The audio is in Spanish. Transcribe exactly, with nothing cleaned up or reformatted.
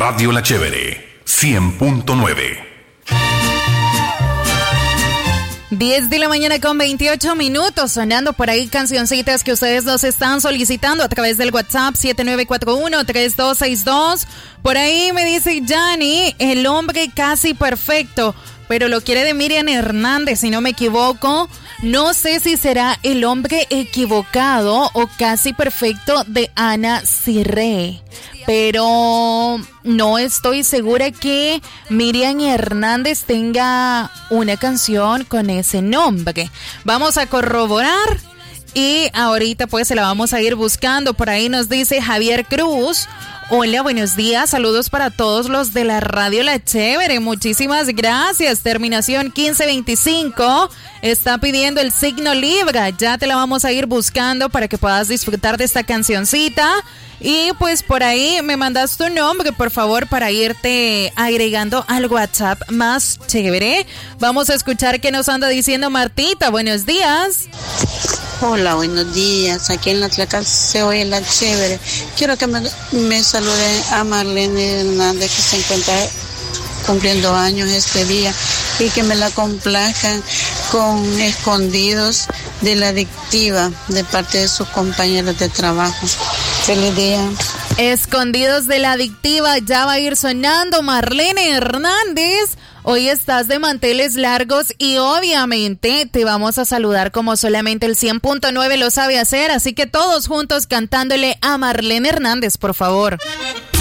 Radio La Chévere, cien punto nueve. diez de la mañana con veintiocho minutos, sonando por ahí cancioncitas que ustedes nos están solicitando a través del WhatsApp siete nueve cuatro uno, tres dos seis dos. Por ahí me dice Yanni, el hombre casi perfecto, pero lo quiere de Miriam Hernández, si no me equivoco. No sé si será el hombre equivocado o casi perfecto de Ana Cirré, pero no estoy segura que Miriam Hernández tenga una canción con ese nombre. Vamos a corroborar y ahorita pues se la vamos a ir buscando. Por ahí nos dice Javier Cruz. Hola, buenos días, saludos para todos los de la Radio La Chévere, muchísimas gracias. Terminación quince veinticinco está pidiendo el signo Libra, ya te la vamos a ir buscando para que puedas disfrutar de esta cancioncita. Y pues por ahí me mandas tu nombre, por favor, para irte agregando al WhatsApp más chévere. Vamos a escuchar qué nos anda diciendo Martita. Buenos días. Hola, buenos días. Aquí en la Tlacal se oye La Chévere. Quiero que me, me saluden a Marlene Hernández, que se encuentra cumpliendo años este día, y que me la complazcan con Escondidos de la Adictiva de parte de sus compañeros de trabajo. Feliz día. Escondidos de la Adictiva ya va a ir sonando. Marlene Hernández, hoy estás de manteles largos y obviamente te vamos a saludar como solamente el cien punto nueve lo sabe hacer, así que todos juntos cantándole a Marlene Hernández, por favor.